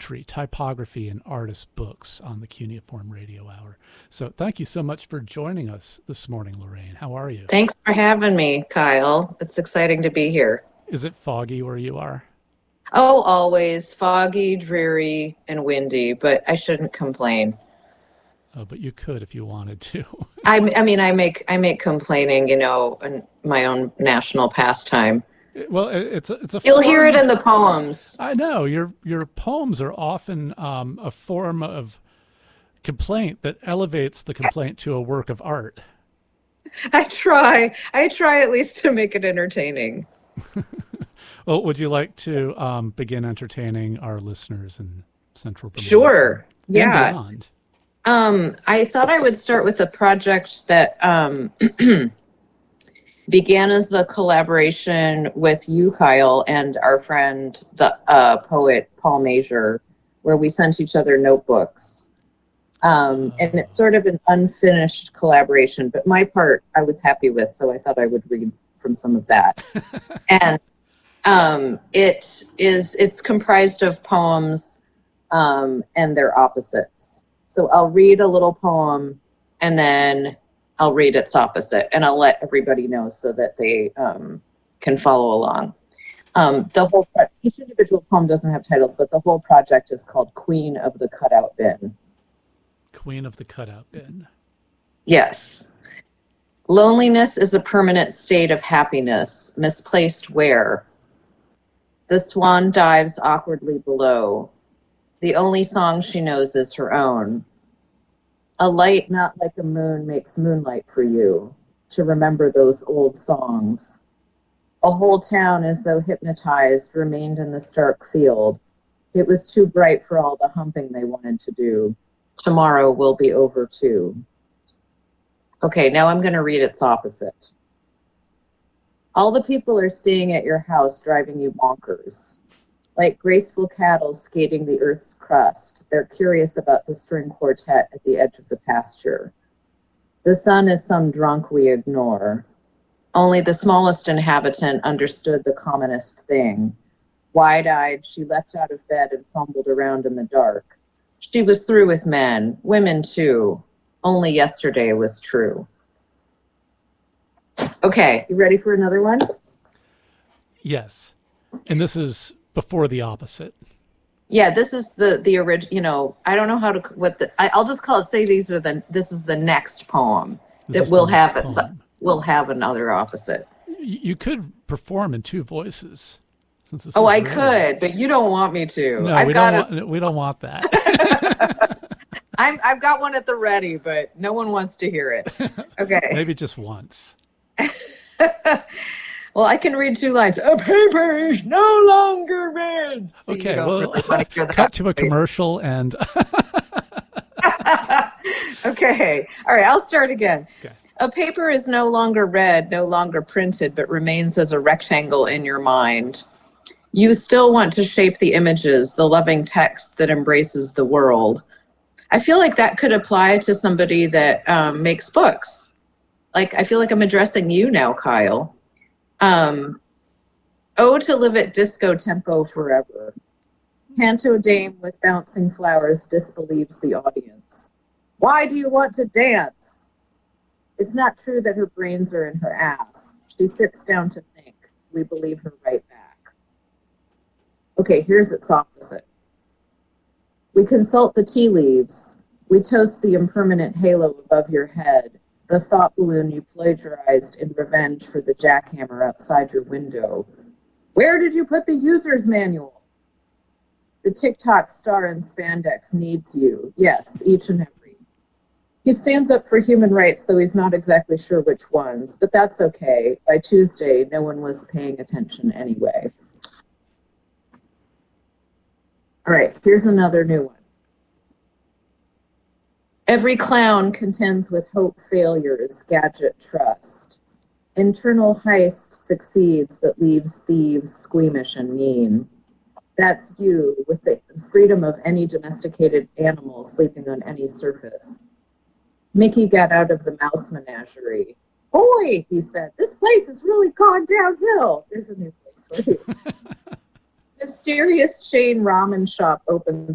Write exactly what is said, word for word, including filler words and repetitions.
poetry, typography, and artist books on the Cuneiform Radio Hour. So thank you so much for joining us this morning, Lorraine. How are you? Thanks for having me, Kyle. It's exciting to be here. Is it foggy where you are? Oh, always foggy, dreary, and windy, but I shouldn't complain. Oh, but you could if you wanted to. I, I mean, I make I make complaining, you know, an, my own national pastime. Well, it's a, it's a. You'll form, hear it in the poems. I know your your poems are often um, a form of complaint that elevates the complaint to a work of art. I try. I try at least to make it entertaining. Well, would you like to um, begin entertaining our listeners in Central Vermont? Sure. And yeah. Beyond? Um, I thought I would start with a project that um, began as a collaboration with you, Kyle, and our friend, the uh, poet Paul Major, where we sent each other notebooks. Um, and it's sort of an unfinished collaboration, but my part I was happy with, so I thought I would read from some of that. and um, it is it's comprised of poems um, and their opposites. So I'll read a little poem, and then I'll read its opposite, and I'll let everybody know so that they um, can follow along. Um, the whole pro- each individual poem doesn't have titles, but the whole project is called Queen of the Cutout Bin. Queen of the Cutout Bin. Yes. Loneliness is a permanent state of happiness, misplaced where? The swan dives awkwardly below. The only song she knows is her own. A light not like a moon makes moonlight for you, to remember those old songs. A whole town, as though hypnotized, remained in the stark field. It was too bright for all the humping they wanted to do. Tomorrow will be over too. Okay, now I'm going to read its opposite. All the people are staying at your house, driving you bonkers. Like graceful cattle skating the earth's crust, they're curious about the string quartet at the edge of the pasture. The sun is some drunk we ignore. Only the smallest inhabitant understood the commonest thing. Wide-eyed, she leapt out of bed and fumbled around in the dark. She was through with men, women too. Only yesterday was true. Okay, you ready for another one? Yes. And this is before the opposite. Yeah, this is the the original, you know, I don't know how to, what the, I, I'll just call it, say these are the, this is the next poem This that will the next have it, poem. will have another opposite. You could perform in two voices. Since this Oh, is I radio. could, but you don't want me to. No, I've we got don't a, want, we don't want that. I'm, I've got one at the ready, but no one wants to hear it. Okay. Maybe just once. Well, I can read two lines. A paper is no longer red. See, Okay, well, really want to hear that. cut to a commercial and... Okay, all right, I'll start again. Okay. A paper is no longer read, no longer printed, but remains as a rectangle in your mind. You still want to shape the images, the loving text that embraces the world. I feel like that could apply to somebody that um, makes books. Like, I feel like I'm addressing you now, Kyle. Um, oh, to live at disco tempo forever. Panto dame with bouncing flowers disbelieves the audience. Why do you want to dance? It's not true that her brains are in her ass. She sits down to think. We believe her right back. Okay, here's its opposite. We consult the tea leaves. We toast the impermanent halo above your head, the thought balloon you plagiarized in revenge for the jackhammer outside your window. Where did you put the user's manual? The TikTok star in spandex needs you. Yes, each and every. He stands up for human rights, though he's not exactly sure which ones, but that's okay. By Tuesday, no one was paying attention anyway. All right, here's another new one. Every clown contends with hope failures, gadget trust. Internal heist succeeds, but leaves thieves squeamish and mean. That's you, with the freedom of any domesticated animal sleeping on any surface. Mickey got out of the mouse menagerie. Boy, he said, this place has really gone downhill. There's a new place for you. Mysterious chain ramen shop opens